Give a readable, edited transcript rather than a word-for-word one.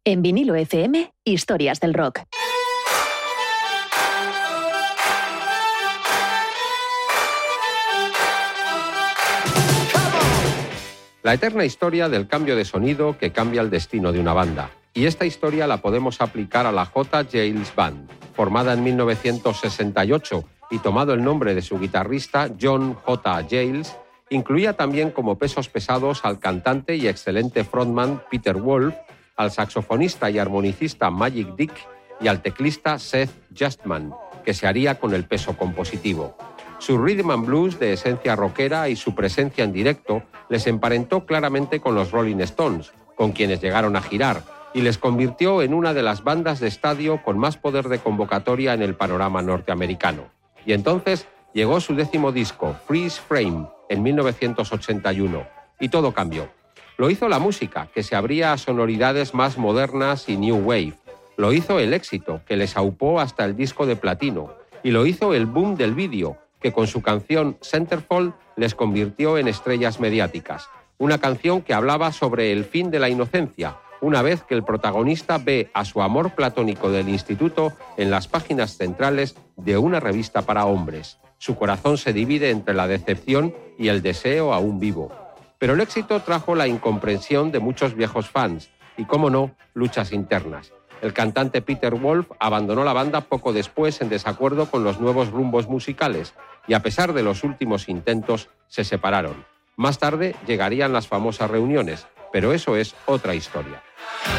En Vinilo FM, historias del rock. La eterna historia del cambio de sonido que cambia el destino de una banda. Y esta historia la podemos aplicar a la J. Geils Band, formada en 1968 y tomado el nombre de su guitarrista John J. Geils. Incluía también como pesos pesados al cantante y excelente frontman Peter Wolf, al saxofonista y armonicista Magic Dick y al teclista Seth Justman, que se haría con el peso compositivo. Su rhythm and blues de esencia rockera y su presencia en directo les emparentó claramente con los Rolling Stones, con quienes llegaron a girar, y les convirtió en una de las bandas de estadio con más poder de convocatoria en el panorama norteamericano. Y entonces llegó su 10º disco, Freeze Frame, en 1981, y todo cambió. Lo hizo la música, que se abría a sonoridades más modernas y new wave. Lo hizo el éxito, que les aupó hasta el disco de platino. Y lo hizo el boom del vídeo, que con su canción Centerfold les convirtió en estrellas mediáticas. Una canción que hablaba sobre el fin de la inocencia, una vez que el protagonista ve a su amor platónico del instituto en las páginas centrales de una revista para hombres. Su corazón se divide entre la decepción y el deseo aún vivo. Pero el éxito trajo la incomprensión de muchos viejos fans y, cómo no, luchas internas. El cantante Peter Wolf abandonó la banda poco después en desacuerdo con los nuevos rumbos musicales y, a pesar de los últimos intentos, se separaron. Más tarde llegarían las famosas reuniones, pero eso es otra historia.